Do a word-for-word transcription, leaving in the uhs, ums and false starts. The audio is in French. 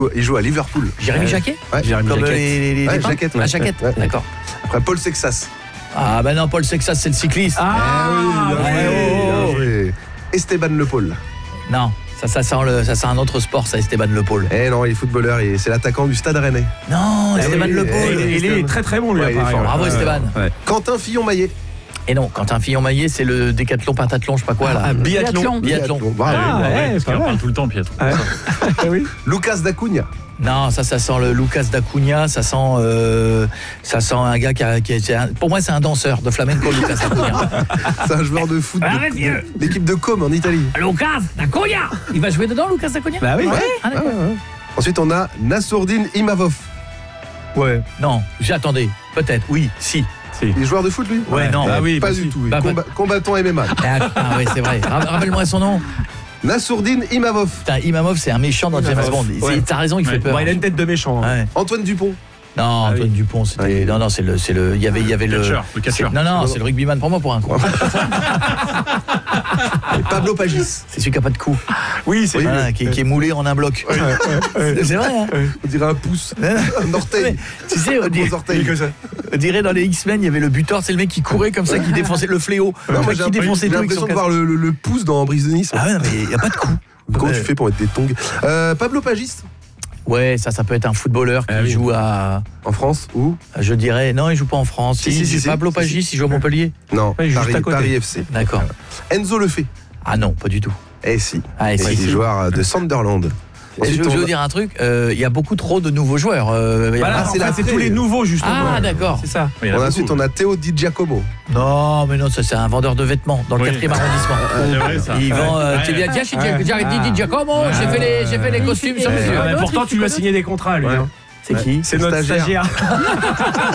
Il joue à Liverpool. Jérémy Jacquet. Ouais, Jérémy Comme Jacquet. les, les, les Ouais, pins Jacquet, La ouais. Jacquet, Ouais. d'accord. Après Paul Sexas. Ah bah non, Paul Sexas, c'est le cycliste. Ah, oui, bien ouais, joué, oh, bien joué. Esteban Le Paul. Non, ça, ça, sent le, ça c'est un autre sport, ça, Esteban Le Paul. Eh non, il est footballeur et c'est l'attaquant du Stade Rennais. Non, Esteban oui, Le eh, Paul. eh, Il est très très bon lui. Ouais, il est appareil, fort. ouais. Bravo, Esteban. Ouais. Quentin Fillon-Maillet. Et non, quand un Fillon-Maillet, c'est le décathlon, pentathlon, je sais pas quoi là. Ah, biathlon. Biathlon. Bravo. Ah, ouais, Parce pas qu'il en mal. parle tout le temps, Pietro. Ah oui. Lucas D'Acunha. Non, ça, ça sent le Lucas d'Acunha, ça sent, euh, ça sent un gars qui a, qui a- c'est un- pour moi, c'est un danseur de flamenco, Lucas d'Acunha. C'est un joueur de foot de- Arrête, vieux. de l'équipe de Com en Italie. Lucas d'Acunha. Il va jouer dedans, Lucas d'Acunha. Bah oui. Ah, d'accord. Ensuite, on a Nassourdine Imavov. Ouais. Non, j'attendais. Peut-être, oui, si. Il est joueur de foot, lui Ouais, non. Ah oui, Pas bah du si. tout. Bah, Comba- combattant M M A. Ah, ah ouais, c'est vrai. Ra- Rappelle-moi son nom. Nassourdine Imavov. Putain, Imamov, c'est un méchant dans James Imamov. Bond. C'est- Ouais. T'as raison, il fait Ouais. peur. Bon, il a une tête de méchant. hein. Ouais. Antoine Dupont. Non, Antoine oui. Dupont, c'était. Ouais. Non, non, c'est le, c'est le. Il y avait, il y avait le. catcheur, le catcheur. c'est- Non, non, c'est le rugbyman pour moi pour un con. Et Pablo Pagis. C'est celui qui a pas de cou. Oui, c'est Voilà, qui, qui est moulé en un bloc. C'est vrai, hein. On dirait un pouce. Un orteil. Tu sais, on Un dirait, gros orteil. on dirait dans les X-Men, il y avait le buteur, c'est le mec qui courait comme ça, qui défonçait le fléau. Non, Le moi, mec j'ai qui défonçait j'ai tout avec son l'impression de casque. voir le, le- le pouce dans Brise de Nice. Ah ouais, non, mais il n'y a pas de cou. Comment Ouais. tu fais pour mettre des tongs euh, Pablo Pagis. Ouais, ça, ça peut être un footballeur qui Ah oui. joue à. En France ou Je dirais. Non, il joue pas en France. Si, si, si, si. Pablo Si, Pagis, il joue à Montpellier. Non, Ouais, il joue Paris, juste à côté. Paris F C. D'accord. Enzo Lefebvre. Ah non, pas du tout. Eh si. Ah, et C'est si, des si. joueurs de Sunderland. Je, je Ensuite, vais on vous va- dire un truc, euh, il y a beaucoup trop de nouveaux joueurs. euh, il y a- Voilà, Ah, en c'est fait, la c'est vraie. tous les nouveaux justement. Ah, d'accord. C'est ça. Il y en a on a beaucoup. ensuite on a Théo Di Giacomo. Non, mais non, ça c'est un vendeur de vêtements dans le Oui. quatrième arrondissement. C'est vrai, ça. Il vend. euh, Ouais. tu viens, tiens, Ouais. j'ai j'ai dit Giacomo, j'ai fait les, j'ai fait les costumes sur Ouais, mesure. mais pourtant, tu lui as signé des contrats, lui. Ouais. hein. C'est qui C'est notre Stagiaire. stagiaire.